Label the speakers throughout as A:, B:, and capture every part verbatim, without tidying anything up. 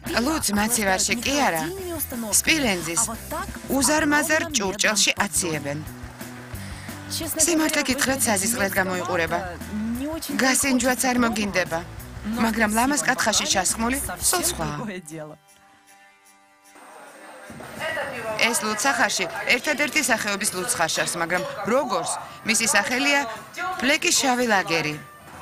A: ლუც მაცივარში კი არა, სპილენძის უზარმაზარ ჭურჭელში აციებენ. სიმართლე გითხრათ, საზისყრად გამოიყურება. გასინჯვაც არ მოგინდება, მაგრამ ლამას კათხაში ჩასხმული სულ სხვაა. ეს ლუცახარში ერთადერთი სახეობის ლუცხაშარს, მაგრამ როგორც მისი სახელია ფლეკის შავი ლაგერი.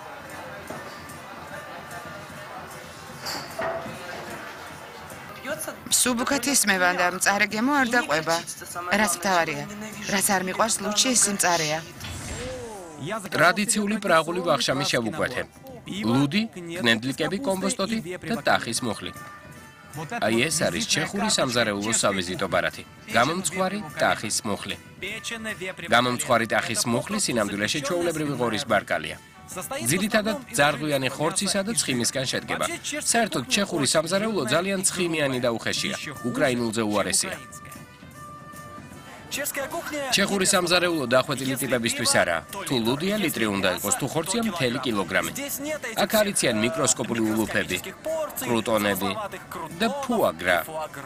A: სუბუქად ისმევან და მწარე გემო არ დაყვება. რაც მთავარია, რაც არ მიყვარს ლუჩი, ეს მწარეა.
B: ტრადიციული პრაღული ვახშამი შევუკვეთე. ლუდი, კნედლიკები, კომბოსტოთი და ტახის მუხლი. აი ეს არის ჩეხური სამზარეულოს სავიზიტო ბარათი. გამომწვარი ტახის მუხლი. გამომწვარი ტახის მუხლი სინამდვილეში ჩვეულებრივი ღორის ბარკალია. ძირითადად ძარღვიანი ხორცისა და ცხიმისგან შედგება. საერთოდ ჩეხური სამზარეულო ძალიან ცხიმიანი და უხეშია. უკრაინულზე უარესია. ჩეხური სამზარეულო დახვეწილი ტიპებისთვის არა. თუ ლუდია ლიტრი უნდა იყოს, თუ ხორცია მთელი კილოგრამი. აქ არიციან მიკროსკოპული ულუფები, კრუტონები და ფუაგრა.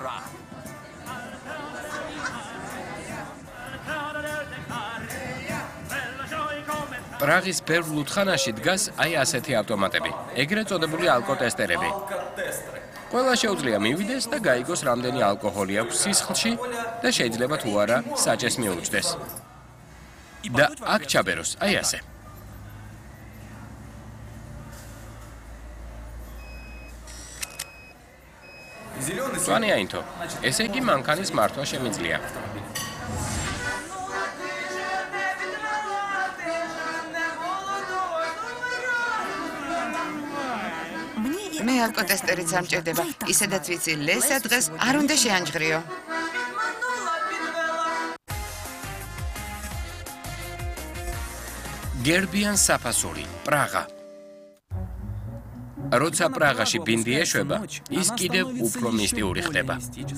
B: პრაღის ბევრ ლუდხანაში დგას აი ასეთი ავტომატები, ეგრეთ წოდებული ალკოტესტერები. ყველა შეუძლია მივიდეს და გაიგოს რამდენი ალკოჰოლი აქვს სისხლში და შეიძლება თუ არა საჭეს მიუჯდეს. და აქ ჩაბეროს, აი ასე. მწვანე აინთო, ესე იგი მანქანის მართვა შემიძლია.
A: მე ალკოტესტერიც არ მჭირდება, ისედაც ვიცი ლესა დღეს არ უნდა შეანჯღრიო.
B: გერბიან საფასური, პრაღა. როცა პრაღაში ბინდი ეშვება, ის კიდევ უფრო მისტიური ხდება.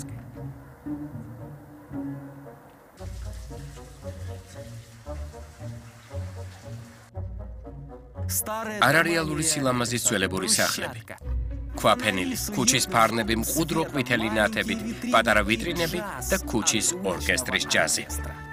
B: არარეალური სილამაზის ძველებური სახლები. ქვაფენილი, ქუჩის ფარნები მყუდრო ყვითელი ნათებით, პატარა ვიტრინები და ქუჩის ორკესტრის ჯაზი.